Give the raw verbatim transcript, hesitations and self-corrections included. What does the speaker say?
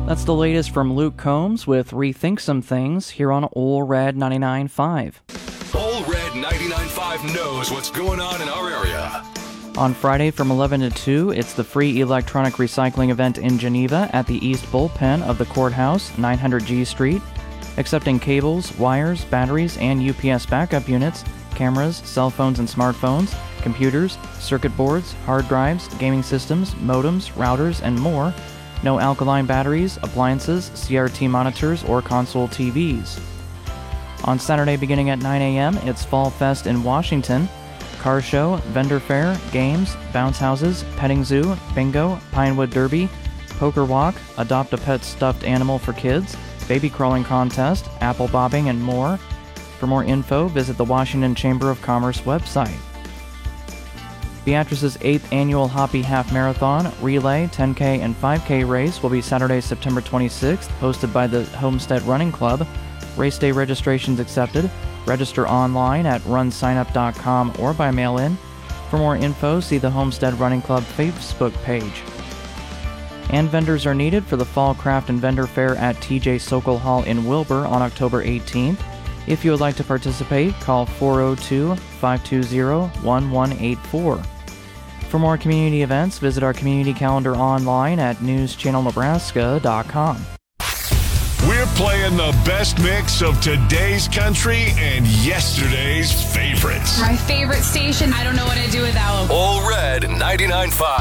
That's the latest from Luke Combs with Rethink Some Things here on Ole Red ninety-nine point five. Ole Red ninety-nine point five knows what's going on in our area. On Friday from eleven to two, it's the free electronic recycling event in Geneva at the East Bullpen of the Courthouse, nine hundred G Street, accepting cables, wires, batteries, and U P S backup units, cameras, cell phones and smartphones, computers, circuit boards, hard drives, gaming systems, modems, routers, and more. No alkaline batteries, appliances, C R T monitors, or console T Vs. On Saturday beginning at nine a.m., it's Fall Fest in Washington. Car show, vendor fair, games, bounce houses, petting zoo, bingo, Pinewood Derby, poker walk, adopt a pet stuffed animal for kids, baby crawling contest, apple bobbing, and more. For more info, visit the Washington Chamber of Commerce website. Beatrice's eighth annual Hoppy Half Marathon, Relay, ten K, and five K race will be Saturday, September twenty-sixth, hosted by the Homestead Running Club. Race day registrations accepted. Register online at run sign up dot com or by mail-in. For more info, see the Homestead Running Club Facebook page. And vendors are needed for the Fall Craft and Vendor Fair at T J Sokol Hall in Wilbur on October eighteenth. If you would like to participate, call four oh two, five two zero, one one eight four. For more community events, visit our community calendar online at news channel nebraska dot com. We're playing the best mix of today's country and yesterday's favorites. My favorite station. I don't know what I'd do without them. Ole Red ninety-nine point five.